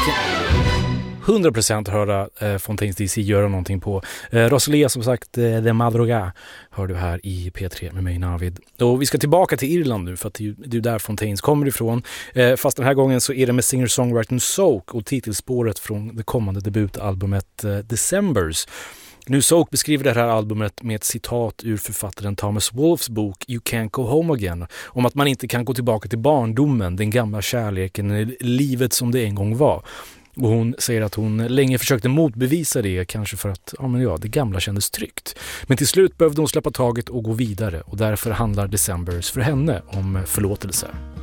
100% höra Fontaines DC göra någonting på. Rosalia, som sagt, The Madruga hör du här i P3 med mig, Navid. Och vi ska tillbaka till Irland nu, för att det är där Fontaines kommer ifrån. Fast den här gången så är det med singer-songwritern Soak och titelspåret från det kommande debutalbumet Decembers. Nu Soak beskriver det här albumet med ett citat ur författaren Thomas Wolfes bok You Can't Go Home Again, om att man inte kan gå tillbaka till barndomen, den gamla kärleken, livet som det en gång var. Och hon säger att hon länge försökte motbevisa det, kanske för att det gamla kändes tryggt. Men till slut behövde hon släppa taget och gå vidare, och därför handlar Decembers för henne om förlåtelse.